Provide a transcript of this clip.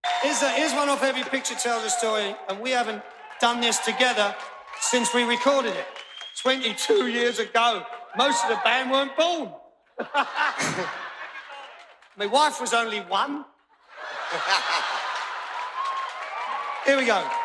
Here's one off Every Picture Tells a Story, and we haven't done this together since we recorded it 22 years ago. Most of the band weren't born. My wife was only one. Here we go.